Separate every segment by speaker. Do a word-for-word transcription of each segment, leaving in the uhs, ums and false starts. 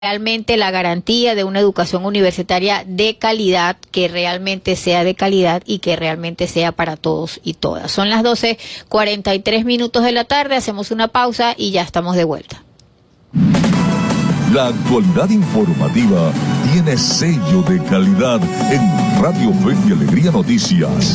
Speaker 1: realmente la garantía de una educación universitaria de calidad, que realmente sea de calidad y que realmente sea para todos y todas. Son las doce cuarenta y tres minutos de la tarde, hacemos una pausa y ya estamos de vuelta.
Speaker 2: La actualidad informativa tiene sello de calidad en Radio Fe y Alegría Noticias.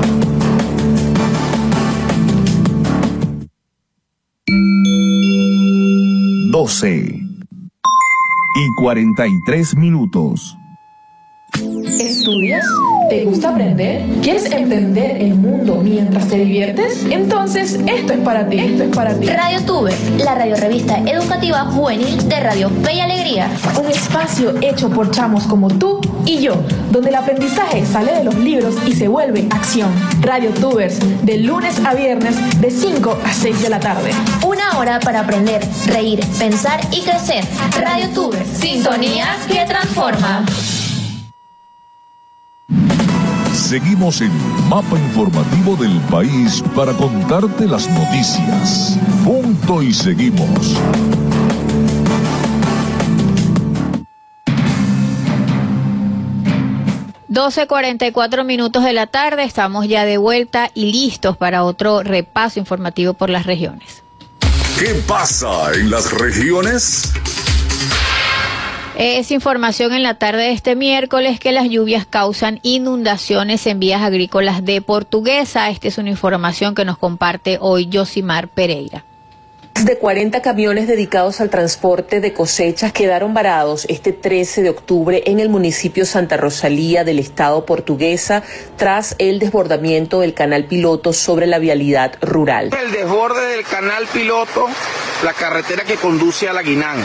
Speaker 2: doce y cuarenta y tres minutos.
Speaker 3: ¿Estudias? ¿Te gusta aprender? ¿Quieres entender el mundo mientras te diviertes? Entonces, esto es para ti, esto es para ti.
Speaker 4: Radio Tuber, la radio revista educativa juvenil de Radio Fe y Alegría.
Speaker 3: Un espacio hecho por chamos como tú y yo, donde el aprendizaje sale de los libros y se vuelve acción. Radio Tubers, de lunes a viernes, de cinco a seis de la tarde.
Speaker 4: Una hora para aprender, reír, pensar y crecer. Radio Tubers, sintonías que transforman.
Speaker 2: Seguimos el mapa informativo del país para contarte las noticias. Punto y seguimos.
Speaker 1: doce cuarenta y cuatro minutos de la tarde, estamos ya de vuelta y listos para otro repaso informativo por las regiones.
Speaker 2: ¿Qué pasa en las regiones?
Speaker 1: Es información en la tarde de este miércoles que las lluvias causan inundaciones en vías agrícolas de Portuguesa. Esta es una información que nos comparte hoy Yosimar Pereira.
Speaker 5: Más de cuarenta camiones dedicados al transporte de cosechas quedaron varados este trece de octubre en el municipio Santa Rosalía del estado Portuguesa tras el desbordamiento del canal Piloto sobre la vialidad rural.
Speaker 6: El desborde del canal Piloto, la carretera que conduce a La Guinán.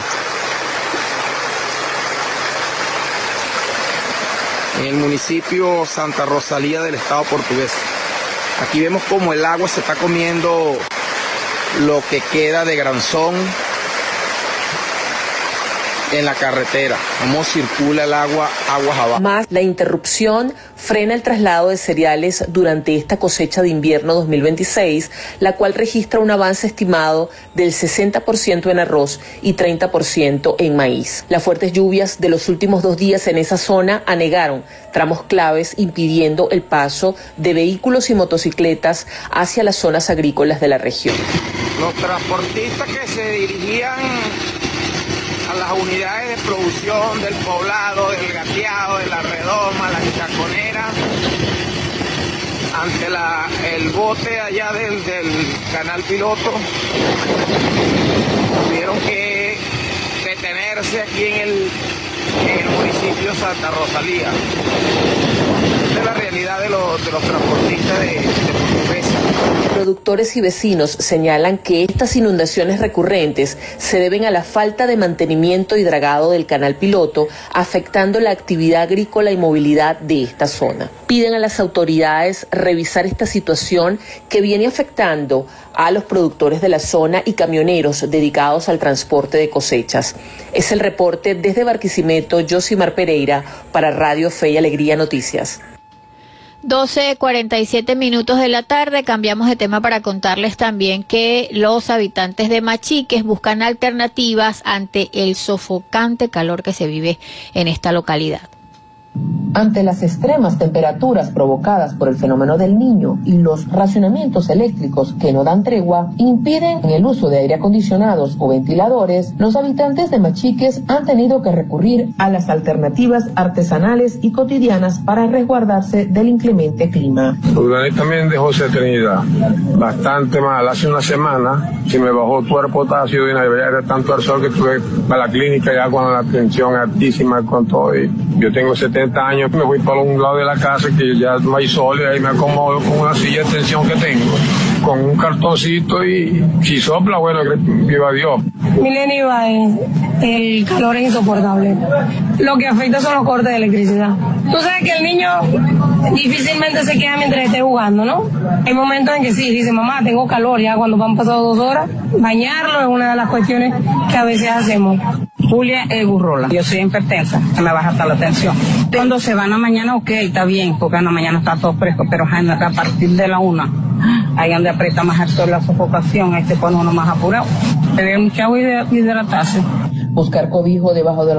Speaker 6: En el municipio Santa Rosalía del estado Portuguesa. Aquí vemos como el agua se está comiendo lo que queda de granzón en la carretera, cómo circula el agua aguas abajo.
Speaker 5: Más la interrupción frena el traslado de cereales durante esta cosecha de invierno dos mil veintiséis, la cual registra un avance estimado del sesenta por ciento en arroz y treinta por ciento en maíz. Las fuertes lluvias de los últimos dos días en esa zona anegaron tramos claves, impidiendo el paso de vehículos y motocicletas hacia las zonas agrícolas de la región.
Speaker 6: Los transportistas que se dirigían a las unidades de producción del Poblado, del Gateado, de la Redoma, la Chaconera, ante la, el bote allá del, del canal Piloto, tuvieron que detenerse aquí en el, en el municipio Santa Rosalía. Esta es la realidad de los, de los transportistas de, de Portuguesa.
Speaker 5: Productores y vecinos señalan que estas inundaciones recurrentes se deben a la falta de mantenimiento y dragado del canal Piloto, afectando la actividad agrícola y movilidad de esta zona. Piden a las autoridades revisar esta situación que viene afectando a los productores de la zona y camioneros dedicados al transporte de cosechas. Es el reporte desde Barquisimeto, Yosimar Pereira, para Radio Fe y Alegría Noticias.
Speaker 1: doce cuarenta y siete minutos de la tarde, cambiamos de tema para contarles también que los habitantes de Machiques buscan alternativas ante el sofocante calor que se vive en esta localidad.
Speaker 7: Ante las extremas temperaturas provocadas por el fenómeno del Niño y los racionamientos eléctricos que no dan tregua impiden el uso de aire acondicionados o ventiladores, los habitantes de Machiques han tenido que recurrir a las alternativas artesanales y cotidianas para resguardarse del inclemente clima.
Speaker 8: Urbaní también de José Trinidad, bastante mal. Hace una semana se me bajó todo el potasio y era tanto el sol que tuve para la clínica ya con la tensión altísima con todo. Y yo tengo setenta años, me voy para un lado de la casa que ya no hay sol y ahí me acomodo con una silla de tensión que tengo, con un cartoncito y si sopla, bueno, viva Dios.
Speaker 9: Milena Ibaez, el calor es insoportable. Lo que afecta son los cortes de electricidad. Tú sabes que el niño difícilmente se queda mientras esté jugando, ¿no? Hay momentos en que sí, dice mamá, tengo calor, ya cuando han pasado dos horas, bañarlo es una de las cuestiones que a veces hacemos.
Speaker 10: Julia E. Burrola, yo soy hipertensa, se me baja hasta la tensión. Cuando se van a la mañana, ok, está bien, porque en la mañana está todo fresco, pero a partir de la una, ahí donde aprieta más el sol la sofocación, ahí se pone uno más apurado. Beber mucha agua y hidratarse.
Speaker 7: buscar cobijo debajo de